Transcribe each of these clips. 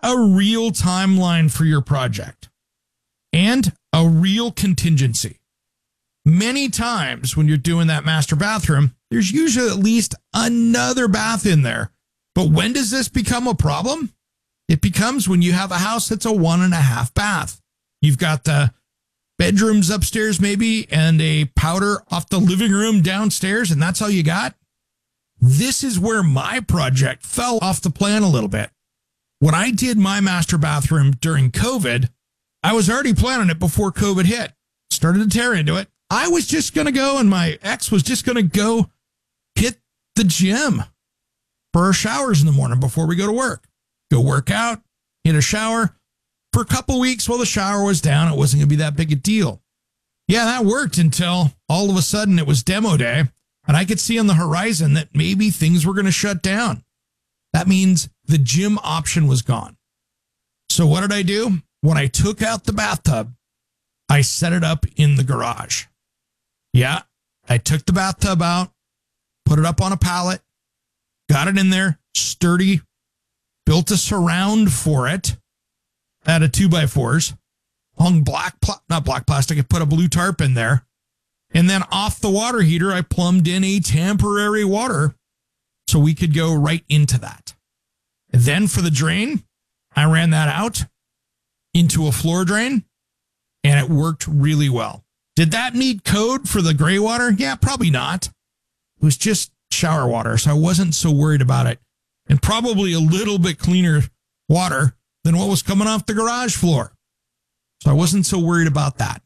a real timeline for your project and a real contingency. Many times when you're doing that master bathroom, there's usually at least another bath in there. But when does this become a problem? It becomes when you have a house that's a 1.5 bath. You've got the bedrooms upstairs maybe and a powder off the living room downstairs, and that's all you got. This is where my project fell off the plan a little bit. When I did my master bathroom during COVID, I was already planning it before COVID hit. Started to tear into it. I was just going to go, and my ex was just going to go hit the gym for our showers in the morning before we go to work. Go work out, hit a shower. For a couple weeks while the shower was down, it wasn't going to be that big a deal. Yeah, that worked until all of a sudden it was demo day, and I could see on the horizon that maybe things were going to shut down. That means the gym option was gone. So what did I do? When I took out the bathtub, I set it up in the garage. Yeah, I took the bathtub out, put it up on a pallet, got it in there, sturdy, built a surround for it out of 2x4s, hung not black plastic, I put a blue tarp in there. And then off the water heater, I plumbed in a temporary water so we could go right into that. And then for the drain, I ran that out into a floor drain, and it worked really well. Did that meet code for the gray water? Yeah, probably not. It was just shower water, so I wasn't so worried about it. And probably a little bit cleaner water than what was coming off the garage floor. So I wasn't so worried about that.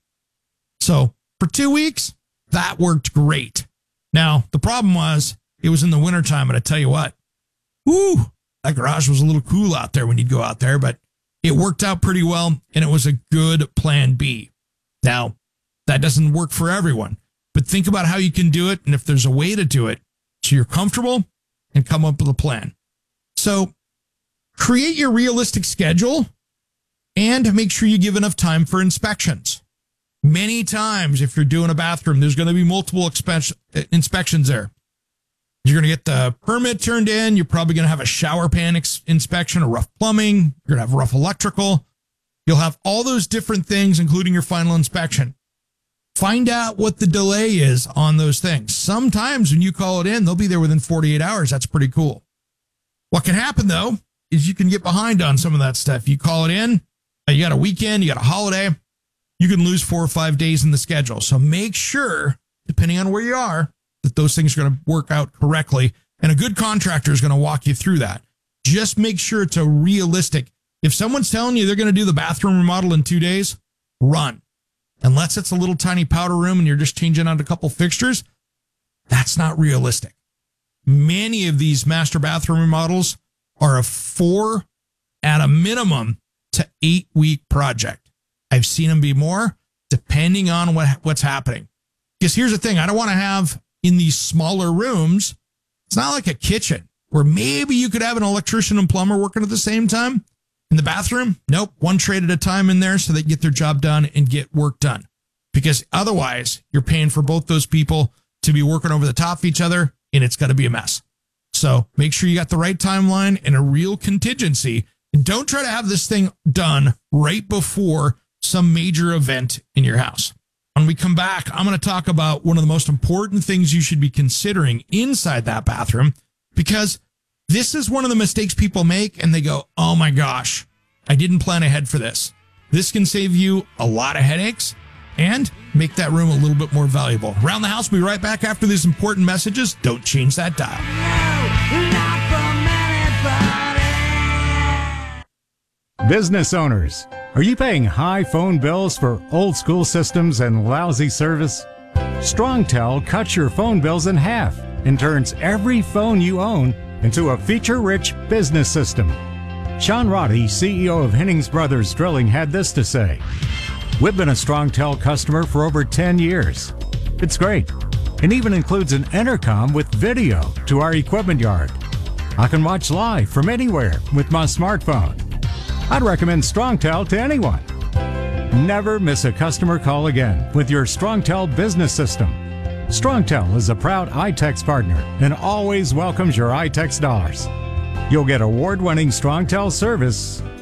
So for 2 weeks, that worked great. Now, the problem was it was in the wintertime, and I tell you what, that garage was a little cool out there when you'd go out there, but it worked out pretty well, and it was a good plan B. Now, that doesn't work for everyone, but think about how you can do it and if there's a way to do it so you're comfortable and come up with a plan. So create your realistic schedule and make sure you give enough time for inspections. Many times, if you're doing a bathroom, there's going to be multiple inspections there. You're going to get the permit turned in. You're probably going to have a shower pan inspection, a rough plumbing. You're going to have rough electrical. You'll have all those different things, including your final inspection. Find out what the delay is on those things. Sometimes when you call it in, they'll be there within 48 hours. That's pretty cool. What can happen, though, is you can get behind on some of that stuff. You call it in, you got a weekend, you got a holiday, you can lose 4 or 5 days in the schedule. So make sure, depending on where you are, that those things are going to work out correctly. And a good contractor is going to walk you through that. Just make sure it's a realistic. If someone's telling you they're going to do the bathroom remodel in 2 days, run. Unless it's a little tiny powder room and you're just changing out a couple fixtures, that's not realistic. Many of these master bathroom remodels are a 4 at a minimum to 8 week project. I've seen them be more depending on what's happening. Because here's the thing, I don't want to have in these smaller rooms, it's not like a kitchen where maybe you could have an electrician and plumber working at the same time. In the bathroom, nope, one trade at a time in there so they get their job done and get work done. Because otherwise, you're paying for both those people to be working over the top of each other, and it's got to be a mess. So make sure you got the right timeline and a real contingency. And don't try to have this thing done right before some major event in your house. When we come back, I'm going to talk about one of the most important things you should be considering inside that bathroom, because this is one of the mistakes people make, and they go, oh my gosh, I didn't plan ahead for this. This can save you a lot of headaches and make that room a little bit more valuable. Around the House, we'll be right back after these important messages. Don't change that dial. Business owners, are you paying high phone bills for old school systems and lousy service? StrongTel cuts your phone bills in half and turns every phone you own into a feature-rich business system. Sean Roddy, CEO of Hennings Brothers Drilling, had this to say: "We've been a StrongTel customer for over 10 years. It's great, and even includes an intercom with video to our equipment yard. I can watch live from anywhere with my smartphone. I'd recommend StrongTel to anyone. Never miss a customer call again with your StrongTel business system. StrongTel is a proud iTex partner and always welcomes your iTex dollars. You'll get award-winning StrongTel service